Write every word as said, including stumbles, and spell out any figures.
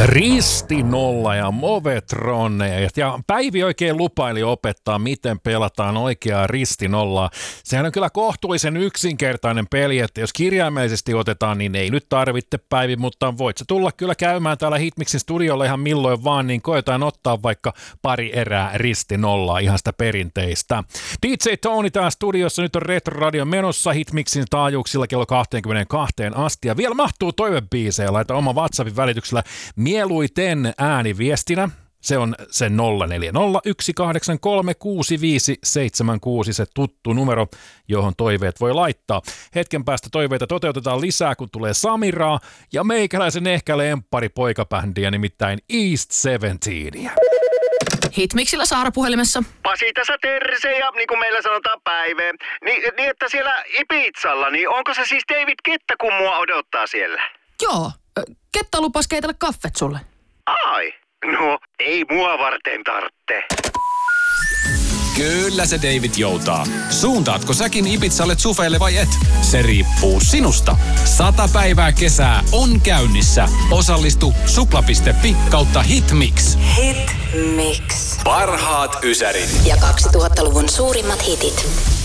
Ristinolla ja Movetron. Ja Päivi oikein lupaili opettaa, miten pelataan oikeaa ristinollaa. Sehän on kyllä kohtuullisen yksinkertainen peli, että jos kirjaimellisesti otetaan, niin ei nyt tarvitse, Päivi, mutta voit sä tulla kyllä käymään täällä Hitmixin studiolla ihan milloin vaan, niin koetaan ottaa vaikka pari erää ristinollaa, ihan sitä perinteistä. D J Tony täällä studiossa, nyt on Retro Radio menossa Hitmixin taajuuksilla kello kaksikymmentäkaksi asti, ja vielä mahtuu toivebiisejä, laita oma WhatsAppin välityksellä mieluiten ääniviestinä. Se on se nolla neljä nolla yksi kahdeksan kolme kuusi viisi seitsemän kuusi, se tuttu numero, johon toiveet voi laittaa. Hetken päästä toiveita toteutetaan lisää, kun tulee Samiraa ja meikäläisen ehkä lemppari poikabändiä, nimittäin East Seventeenia. Hitmixillä Saara puhelimessa. Pasi tässä terse ja niin kuin meillä sanotaan Päive. Ni, niin että siellä Ibizalla, niin onko se siis David Ketta, kun mua odottaa siellä? Joo, Ketta lupas keitellä kaffet sulle. Ai, no ei mua varten tarvitse. Kyllä se David joutaa. Suuntaatko säkin Ibizalle tsufeille vai et? Se riippuu sinusta. Sata päivää kesää on käynnissä. Osallistu supla piste fi kautta Hitmix. Hitmix. Parhaat ysärit. Ja kaksituhattaluvun suurimmat hitit.